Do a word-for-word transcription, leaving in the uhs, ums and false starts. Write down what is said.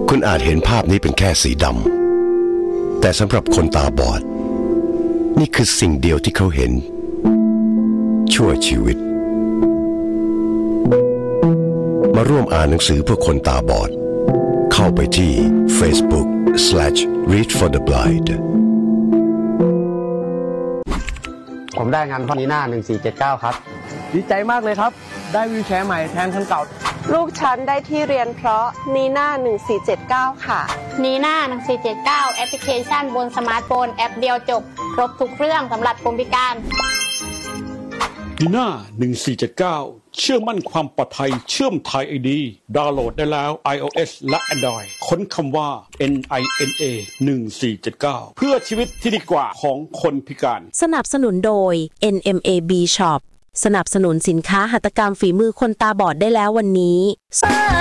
คุณอาจเห็นภาพนี้เป็นแค่สีดำแต่สำหรับคนตาบอดนี่คือสิ่งเดียวที่เขาเห็นชั่วชีวิตมาร่วมอ่านหนังสือเพื่อคนตาบอดเข้าไปที่ Facebook slash read for the blind ผมได้งานพอนีน่าหนึ่งสี่เจ็ดเก้าครับดีใจมากเลยครับได้วิวแชร์ใหม่แทนคันเก่าลูกฉันได้ที่เรียนเพราะนีน่าหนึ่งสี่เจ็ดเก้าค่ะนีน่าหนึ่งสี่เจ็ดเก้าแอปพลิเคชันบนสมาร์ทโฟนแอปเดียวจบครบทุกเรื่องสำหรับคนพิการนีน่าหนึ่งสี่เจ็ดเก้าเชื่อมั่นความปลอดภัยเชื่อมไทย ไอ ดี ดาวน์โหลดได้แล้ว iOS และ Android ค้นคำว่า เอ็น ไอ เอ็น เอ หนึ่งสี่เจ็ดเก้า เพื่อชีวิตที่ดีกว่าของคนพิการสนับสนุนโดย เอ็น เอ็ม เอ บี Shop สนับสนุนสินค้าหัตถกรรมฝีมือคนตาบอดได้แล้ววันนี้